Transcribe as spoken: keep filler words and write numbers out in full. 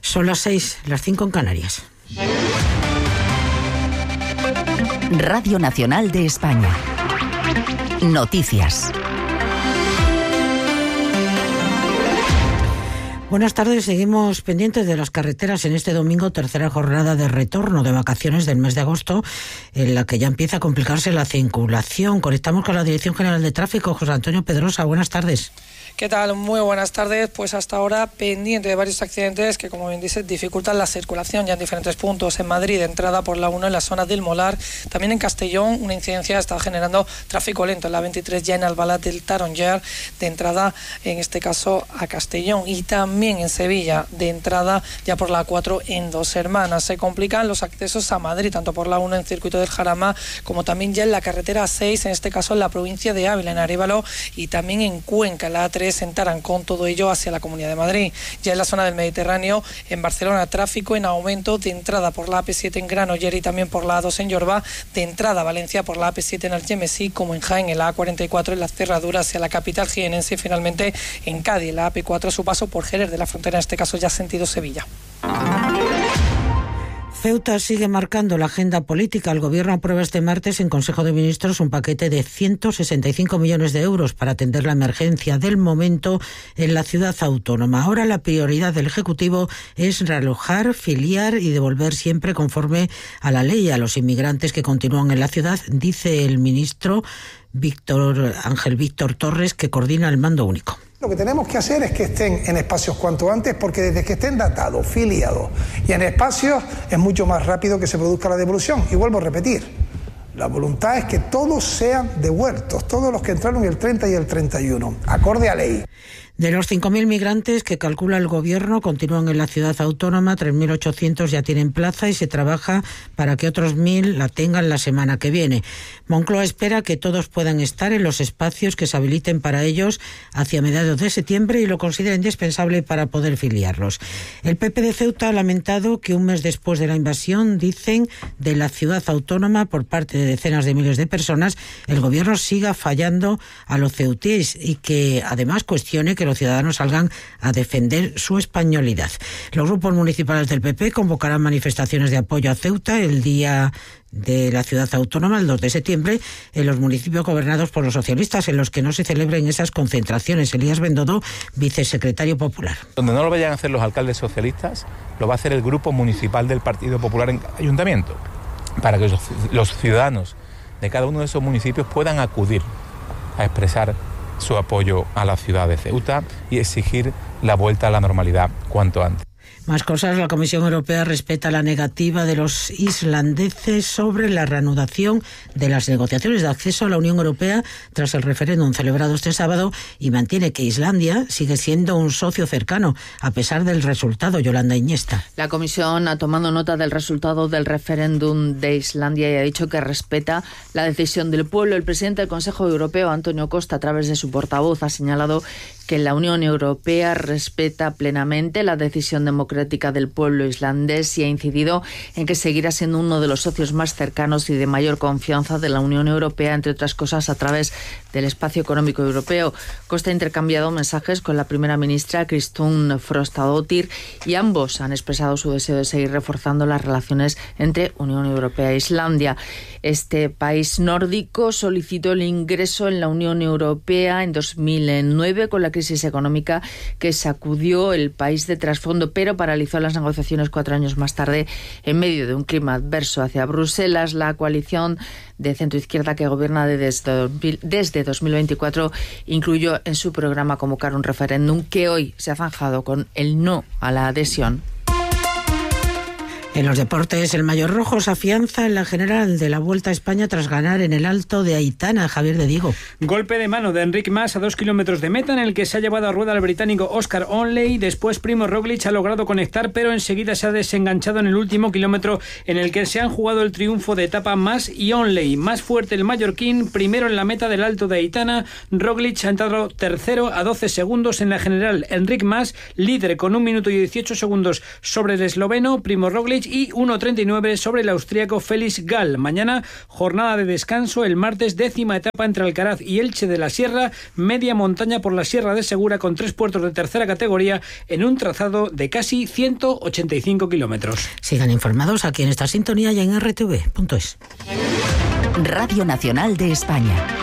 Son las seis, las cinco en Canarias. Radio Nacional de España. Noticias. Buenas tardes, seguimos pendientes de las carreteras en este domingo, tercera jornada de retorno de vacaciones del mes de agosto, en la que ya empieza a complicarse la circulación. Conectamos con la Dirección General de Tráfico, José Antonio Pedrosa. Buenas tardes. ¿Qué tal? Muy buenas tardes. Pues hasta ahora pendiente de varios accidentes que, como bien dice, dificultan la circulación ya en diferentes puntos. En Madrid, entrada por la uno en la zona del Molar. También en Castellón, una incidencia está generando tráfico lento en la veintitrés, ya en Albalat del Taronger, de entrada, en este caso, a Castellón. Y también en Sevilla, de entrada ya por la cuatro en Dos Hermanas. Se complican los accesos a Madrid, tanto por la uno en Circuito del Jarama, como también ya en la carretera seis, en este caso en la provincia de Ávila, en Arévalo, y también en Cuenca, la A tres en Tarancón, todo ello hacia la Comunidad de Madrid. Ya en la zona del Mediterráneo, en Barcelona, tráfico en aumento de entrada por la A P siete en Granollers y también por la A dos en Llorba, de entrada a Valencia por la A P siete en Algemesí, como en Jaén, en la A cuarenta y cuatro en la cerradura hacia la capital jienense, y finalmente en Cádiz, en la A P cuatro a su paso por Jerez de la Frontera, en este caso ya sentido Sevilla. Ceuta sigue marcando la agenda política. El Gobierno aprueba este martes en Consejo de Ministros un paquete de ciento sesenta y cinco millones de euros para atender la emergencia del momento en la ciudad autónoma. Ahora la prioridad del Ejecutivo es realojar, filiar y devolver siempre conforme a la ley a los inmigrantes que continúan en la ciudad, dice el ministro Víctor Ángel Víctor Torres, que coordina el mando único. Lo que tenemos que hacer es que estén en espacios cuanto antes, porque desde que estén datados, filiados y en espacios es mucho más rápido que se produzca la devolución. Y vuelvo a repetir, la voluntad es que todos sean devueltos, todos los que entraron el treinta y el treinta y uno, acorde a ley. De los cinco mil migrantes que calcula el Gobierno continúan en la ciudad autónoma, tres mil ochocientos ya tienen plaza y se trabaja para que otros mil la tengan la semana que viene. Moncloa espera que todos puedan estar en los espacios que se habiliten para ellos hacia mediados de septiembre y lo considera indispensable para poder filiarlos. El P P de Ceuta ha lamentado que un mes después de la invasión, dicen, de la ciudad autónoma por parte de decenas de miles de personas, el Gobierno siga fallando a los ceutíes y que además cuestione que los ciudadanos salgan a defender su españolidad. Los grupos municipales del P P convocarán manifestaciones de apoyo a Ceuta el día de la ciudad autónoma, el dos de septiembre, en los municipios gobernados por los socialistas, en los que no se celebren esas concentraciones. Elías Bendodo, vicesecretario popular. Donde no lo vayan a hacer los alcaldes socialistas, lo va a hacer el grupo municipal del Partido Popular en cada ayuntamiento, para que los ciudadanos de cada uno de esos municipios puedan acudir a expresar su apoyo a la ciudad de Ceuta y exigir la vuelta a la normalidad cuanto antes. Más cosas. La Comisión Europea respeta la negativa de los islandeses sobre la reanudación de las negociaciones de acceso a la Unión Europea tras el referéndum celebrado este sábado y mantiene que Islandia sigue siendo un socio cercano a pesar del resultado. Yolanda Iniesta. La Comisión ha tomado nota del resultado del referéndum de Islandia y ha dicho que respeta la decisión del pueblo. El presidente del Consejo Europeo, Antonio Costa, a través de su portavoz, ha señalado que la Unión Europea respeta plenamente la decisión democrática del pueblo islandés y ha incidido en que seguirá siendo uno de los socios más cercanos y de mayor confianza de la Unión Europea, entre otras cosas a través del espacio económico europeo. Costa ha intercambiado mensajes con la primera ministra Kristrún Frostadóttir y ambos han expresado su deseo de seguir reforzando las relaciones entre Unión Europea e Islandia. Este país nórdico solicitó el ingreso en la Unión Europea en dos mil nueve con la crisis económica que sacudió el país de trasfondo, pero paralizó las negociaciones cuatro años más tarde en medio de un clima adverso hacia Bruselas. La coalición de centroizquierda que gobierna desde, desde dos mil veinticuatro incluyó en su programa convocar un referéndum que hoy se ha zanjado con el no a la adhesión. En los deportes, el Mayor Rojo se afianza en la general de la Vuelta a España tras ganar en el Alto de Aitana. Javier de Diego. Golpe de mano de Enric Mas a dos kilómetros de meta, en el que se ha llevado a rueda al británico Oscar Onley. Después Primo Roglic ha logrado conectar, pero enseguida se ha desenganchado en el último kilómetro, en el que se han jugado el triunfo de etapa Mas y Onley. Más fuerte el mallorquín, primero en la meta del Alto de Aitana. Roglic ha entrado tercero a doce segundos en la general. Enric Mas, líder con un minuto y dieciocho segundos sobre el esloveno. Primo Roglic Roglic y uno treinta y nueve sobre el austríaco Felix Gall. Mañana jornada de descanso, el martes décima etapa entre Alcaraz y Elche de la Sierra, media montaña por la Sierra de Segura con tres puertos de tercera categoría en un trazado de casi ciento ochenta y cinco kilómetros. Sigan informados aquí en esta sintonía y en R T V punto es. Radio Nacional de España.